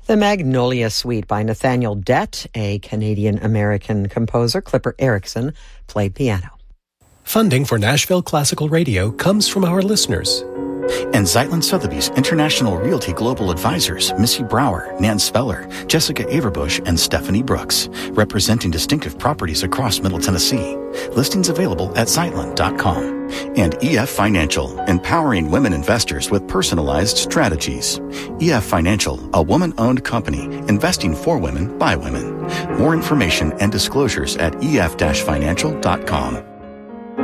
The Magnolia Suite by Nathaniel Dett, a Canadian-American composer. Clipper Erickson played piano. Funding for Nashville Classical Radio comes from our listeners. And Zeitlin Sotheby's International Realty Global Advisors, Missy Brower, Nan Speller, Jessica Averbush, and Stephanie Brooks, representing distinctive properties across Middle Tennessee. Listings available at Zeitlin.com. And EF Financial, empowering women investors with personalized strategies. EF Financial, a woman-owned company, investing for women by women. More information and disclosures at ef-financial.com.